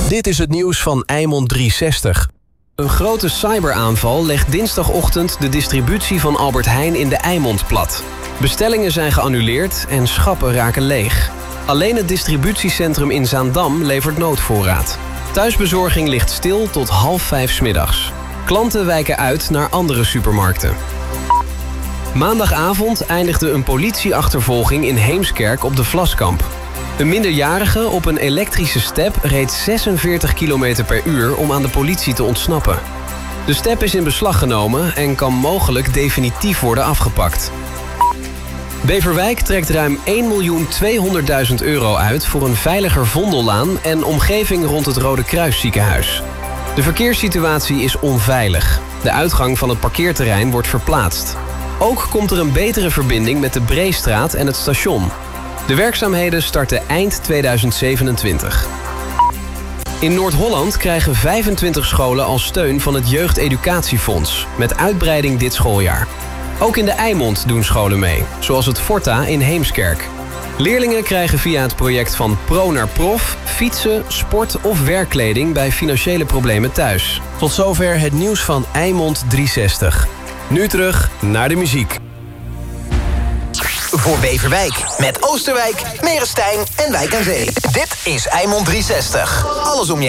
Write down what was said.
Dit is het nieuws van Eimond 360. Een grote cyberaanval legt dinsdagochtend de distributie van Albert Heijn in de Eimond plat. Bestellingen zijn geannuleerd en schappen raken leeg. Alleen het distributiecentrum in Zaandam levert noodvoorraad. Thuisbezorging ligt stil tot 4:30 's middags. Klanten wijken uit naar andere supermarkten. Maandagavond eindigde een politieachtervolging in Heemskerk op de Vlaskamp. Een minderjarige op een elektrische step reed 46 km per uur om aan de politie te ontsnappen. De step is in beslag genomen en kan mogelijk definitief worden afgepakt. Beverwijk trekt ruim 1.200.000 euro uit voor een veiliger Vondellaan en omgeving rond het Rode Kruis ziekenhuis. De verkeerssituatie is onveilig. De uitgang van het parkeerterrein wordt verplaatst. Ook komt er een betere verbinding met de Breestraat en het station. De werkzaamheden starten eind 2027. In Noord-Holland krijgen 25 scholen al steun van het Jeugdeducatiefonds, met uitbreiding dit schooljaar. Ook in de Eimond doen scholen mee, zoals het Forta in Heemskerk. Leerlingen krijgen via het project van Pro naar Prof fietsen, sport- of werkkleding bij financiële problemen thuis. Tot zover het nieuws van Eimond 360. Nu terug naar de muziek. Voor Beverwijk met Oosterwijk, Merestein en Wijk aan Zee. Dit is Eimond 360. Alles om je